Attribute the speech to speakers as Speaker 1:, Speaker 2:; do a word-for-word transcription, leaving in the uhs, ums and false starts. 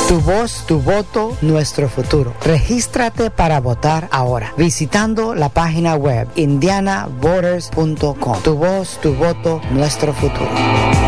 Speaker 1: Tu voz, tu voto, nuestro futuro. Regístrate para votar ahora visitando la página web indiana voters punto com. Tu voz, tu voto, nuestro futuro.